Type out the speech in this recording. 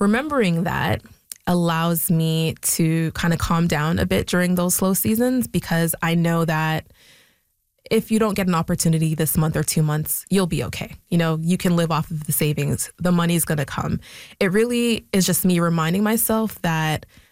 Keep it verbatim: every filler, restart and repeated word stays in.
remembering that allows me to kind of calm down a bit during those slow seasons, because I know that if you don't get an opportunity this month or two months, you'll be okay. You know, you can live off of the savings. The money's going to come. It really is just me reminding myself that